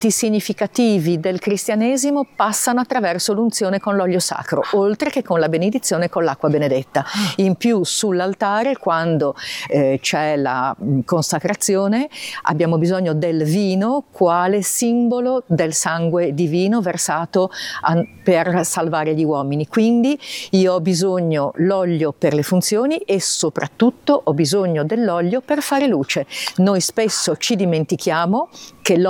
significativi del cristianesimo passano attraverso l'unzione con l'olio sacro, oltre che con la benedizione con l'acqua benedetta. In più sull'altare, quando c'è la consacrazione, abbiamo bisogno del vino quale simbolo del sangue divino versato per salvare gli uomini. Quindi io ho bisogno l'olio per le funzioni e soprattutto ho bisogno dell'olio per fare luce. Noi spesso ci dimentichiamo che